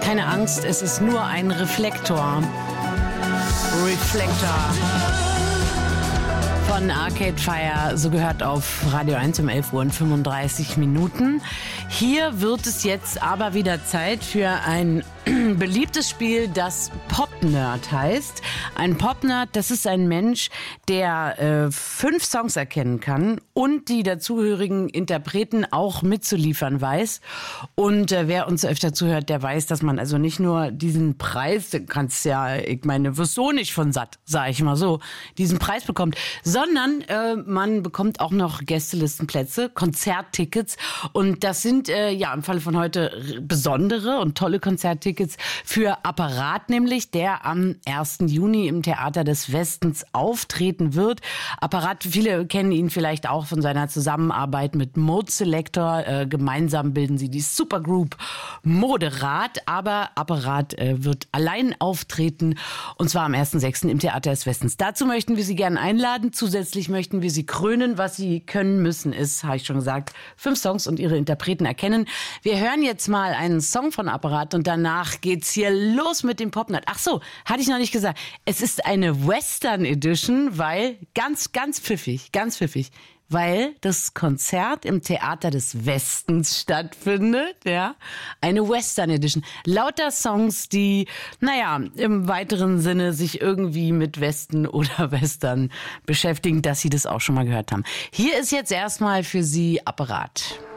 Keine Angst, es ist nur ein Reflektor. Reflektor von Arcade Fire, so gehört auf Radio 1 um 11 Uhr und 35 Minuten. Hier wird es jetzt aber wieder Zeit für ein beliebtes Spiel, das Pop-Nerd heißt. Ein Pop-Nerd, das ist ein Mensch, der 5 Songs erkennen kann und die dazugehörigen Interpreten auch mitzuliefern weiß. Und wer uns öfter zuhört, der weiß, dass man also nicht nur diesen Preis, den kannst ja, ich meine, wirst so nicht von satt, sag ich mal so, diesen Preis bekommt, sondern man bekommt auch noch Gästelistenplätze, Konzerttickets. Und das sind ja im Falle von heute besondere und tolle Konzerttickets für Apparat, nämlich der am 1. Juni im Theater des Westens auftreten wird. Apparat, viele kennen ihn vielleicht auch von seiner Zusammenarbeit mit Mode Selector. Gemeinsam bilden sie die Supergroup Moderat, aber Apparat wird allein auftreten und zwar am 1.6. im Theater des Westens. Dazu möchten wir Sie gerne einladen. Zusätzlich möchten wir Sie krönen. Was Sie können müssen ist, habe ich schon gesagt, 5 Songs und ihre Interpreten erkennen. Wir hören jetzt mal einen Song von Apparat und danach geht's hier los mit dem Pop-Nerd. Ach so, hatte ich noch nicht gesagt. Es ist eine Western Edition, weil ganz pfiffig, weil das Konzert im Theater des Westens stattfindet, ja. Eine Western Edition. Lauter Songs, die, naja, im weiteren Sinne sich irgendwie mit Westen oder Western beschäftigen, dass Sie das auch schon mal gehört haben. Hier ist jetzt erstmal für Sie Apparat.